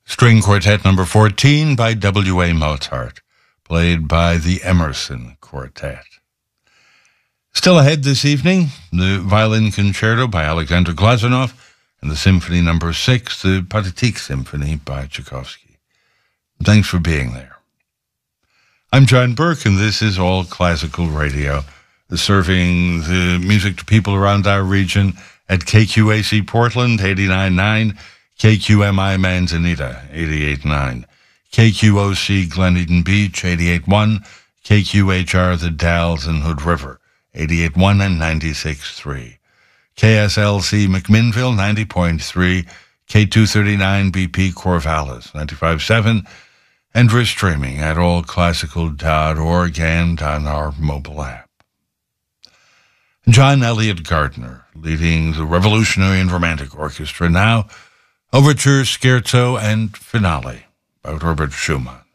String Quartet number 14 by W.A. Mozart, played by the Emerson Quartet. Still ahead this evening, the Violin Concerto by Alexander Glazunov and the Symphony number 6, the Pathetique Symphony by Tchaikovsky. Thanks for being there. I'm John Burke, and this is All Classical Radio, serving the music to people around our region at KQAC Portland, 89.9, KQMI Manzanita, 88.9, KQOC Glen Eden Beach, 88.1, KQHR The Dalles and Hood River, 88.1 and 96.3, KSLC McMinnville, 90.3, K239 BP Corvallis, 95.7, and we're streaming at allclassical.org and on our mobile app. John Elliott Gardner, leading the Revolutionary and Romantic Orchestra now, Overture, Scherzo, and Finale by Robert Schumann.